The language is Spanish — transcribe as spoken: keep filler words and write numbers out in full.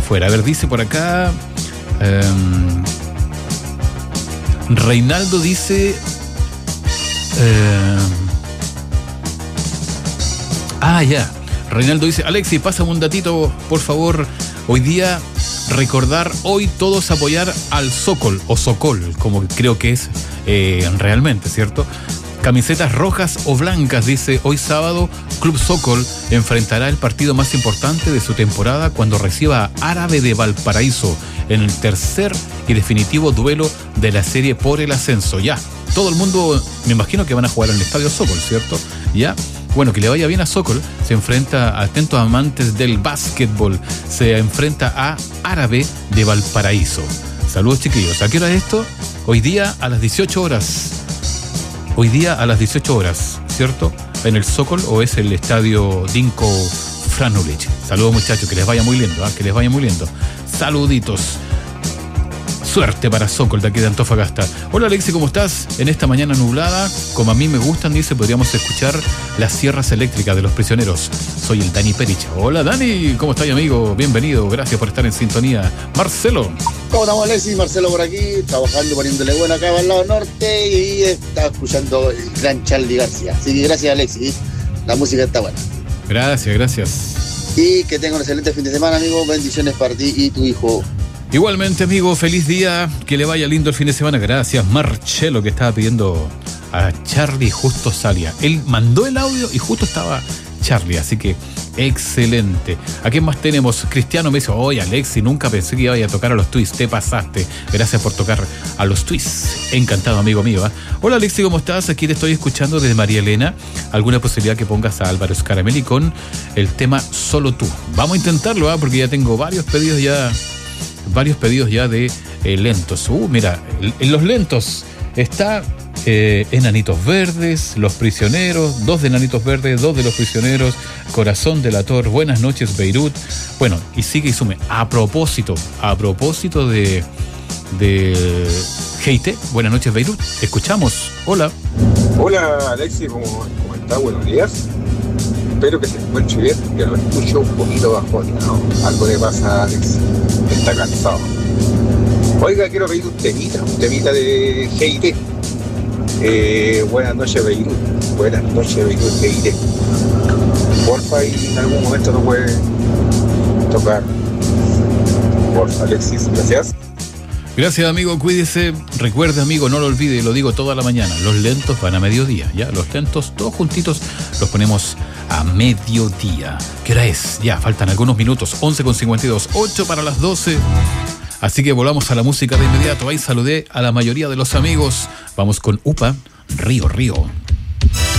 afuera. A ver, dice por acá... Eh, Reinaldo dice... Eh, ah, ya. Reinaldo dice, Alexis, pásame un datito, por favor. Hoy día, recordar, hoy todos apoyar al Sokol, o Sokol, como creo que es eh, realmente, ¿cierto? Camisetas rojas o blancas, dice, hoy sábado, Club Sokol enfrentará el partido más importante de su temporada cuando reciba a Árabe de Valparaíso en el tercer y definitivo duelo de la serie por el ascenso. Ya, todo el mundo, me imagino que van a jugar en el Estadio Sokol, ¿cierto? Ya. Bueno, que le vaya bien a Sokol. Se enfrenta, atentos amantes del básquetbol, se enfrenta a Árabe de Valparaíso. Saludos, chiquillos. ¿A qué hora es esto? Hoy día a las dieciocho horas. Hoy día a las dieciocho horas, ¿cierto? En el Sokol, o es el estadio Dinko Franulich. Saludos, muchachos, que les vaya muy lindo, ¿eh? Que les vaya muy lindo. Saluditos. Suerte para Sokol de aquí de Antofagasta. Hola, Alexi, ¿cómo estás? En esta mañana nublada, como a mí me gustan, dice, podríamos escuchar las sierras eléctricas de los prisioneros. Soy el Dani Perich. Hola, Dani, ¿cómo estás, amigo? Bienvenido, gracias por estar en sintonía. Marcelo. ¿Cómo estamos, Alexi? Marcelo por aquí, trabajando, poniéndole buena acá al lado norte, y está escuchando el gran Charlie García. Así que gracias, Alexi, la música está buena. Gracias, gracias. Y que tenga un excelente fin de semana, amigo. Bendiciones para ti y tu hijo. Igualmente, amigo, feliz día, que le vaya lindo el fin de semana. Gracias, Marcelo, que estaba pidiendo a Charlie, justo salía. Él mandó el audio y justo estaba Charlie, así que excelente. ¿A quién más tenemos? Cristiano me dice, oye, Alexi, nunca pensé que iba a tocar a los Twists, te pasaste. Gracias por tocar a los Twists. Encantado, amigo mío, ¿eh? Hola, Alexi, ¿cómo estás? Aquí te estoy escuchando desde María Elena. ¿Alguna posibilidad que pongas a Álvaro Scaramelli con el tema Solo Tú? Vamos a intentarlo, ¿eh? Porque ya tengo varios pedidos ya... varios pedidos ya de eh, lentos. Uh, mira, en los lentos está eh, Enanitos Verdes, Los Prisioneros, dos de Enanitos Verdes, dos de Los Prisioneros, Corazón Delator, Buenas Noches Beirut. Bueno, y sigue y sume. A propósito, a propósito de de Heite, Buenas Noches Beirut, escuchamos. Hola. Hola, Alexi, ¿cómo, cómo está? Buenos días. Espero que se encuentre bien, que lo escucho un poquito bajoneado. Algo le pasa a Alex, está cansado. Oiga, quiero pedir un temita, un temita de G I T. Eh, buenas noches, Beirut. Buenas noches, Beirut, G I T. Porfa, y en algún momento no puede tocar. Porfa, Alexis, gracias. Gracias, amigo, cuídese. Recuerde, amigo, no lo olvide, lo digo toda la mañana. Los lentos van a mediodía, ¿ya? Los lentos, todos juntitos, los ponemos a mediodía. ¿Qué hora es? Ya, faltan algunos minutos. once con cincuenta y dos, ocho para las doce. Así que volvamos a la música de inmediato. Ahí saludé a la mayoría de los amigos. Vamos con Upa, Río, Río.